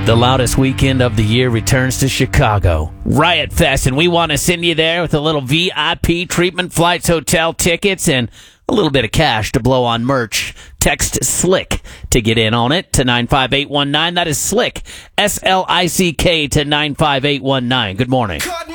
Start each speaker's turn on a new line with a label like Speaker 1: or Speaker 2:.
Speaker 1: The loudest weekend of the year returns to Chicago. Riot Fest, and we want to send you there with a little VIP treatment, flights, hotel tickets, and a little bit of cash to blow on merch. Text SLICK to get in on it to 95819. That is SLICK, S-L-I-C-K to 95819. Good morning.